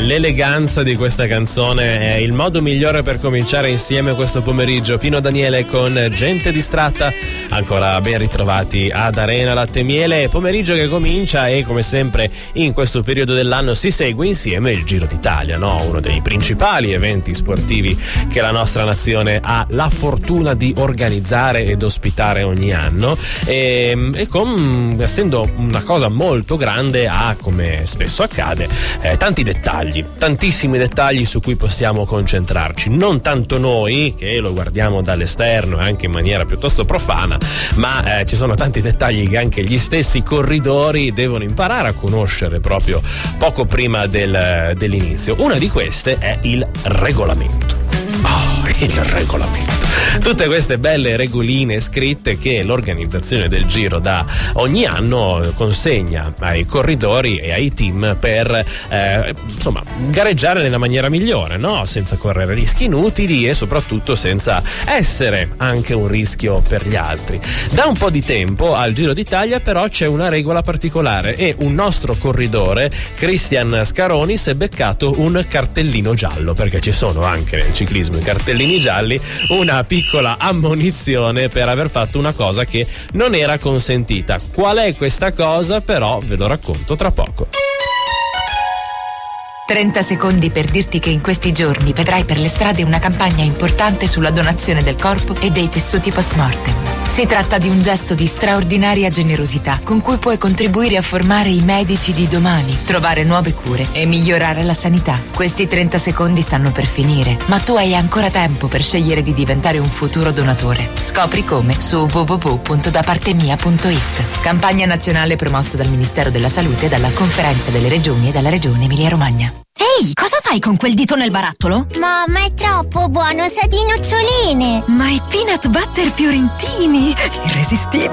l'eleganza di questa canzone è il modo migliore per cominciare insieme questo pomeriggio. Pino Daniele con Gente distratta, ancora ben ritrovati ad Arena Latte Miele, pomeriggio che comincia e come sempre in questo periodo dell'anno si segue insieme il Giro d'Italia, no? Uno dei principali eventi sportivi che la nostra nazione ha la fortuna di organizzare ed ospitare ogni anno e essendo una cosa molto grande ha, come spesso accade, tanti dettagli, tantissimi dettagli su cui possiamo concentrarci, non tanto noi che lo guardiamo dall'esterno anche in maniera piuttosto profana, ma ci sono tanti dettagli che anche gli stessi corridori devono imparare a conoscere proprio poco prima dell'inizio. Una di queste è il regolamento. Il regolamento. Tutte queste belle regoline scritte che l'organizzazione del Giro da ogni anno consegna ai corridori e ai team per gareggiare nella maniera migliore, no? Senza correre rischi inutili e soprattutto senza essere anche un rischio per gli altri. Da un po' di tempo al Giro d'Italia però c'è una regola particolare e un nostro corridore, Cristian Scaroni, si è beccato un cartellino giallo, perché ci sono anche nel ciclismo i cartellini gialli, una piccola ammonizione per aver fatto una cosa che non era consentita. Qual è questa cosa? Però ve lo racconto tra poco. 30 secondi per dirti che in questi giorni vedrai per le strade una campagna importante sulla donazione del corpo e dei tessuti post-mortem. Si tratta di un gesto di straordinaria generosità con cui puoi contribuire a formare i medici di domani, trovare nuove cure e migliorare la sanità. Questi 30 secondi stanno per finire, ma tu hai ancora tempo per scegliere di diventare un futuro donatore. Scopri come su www.dapartemia.it. Campagna nazionale promossa dal Ministero della Salute, dalla Conferenza delle Regioni e dalla Regione Emilia-Romagna. Ehi, cosa fai con quel dito nel barattolo? Mamma, è troppo buono, sa di noccioline! Ma è peanut butter fiorentini, irresistibile!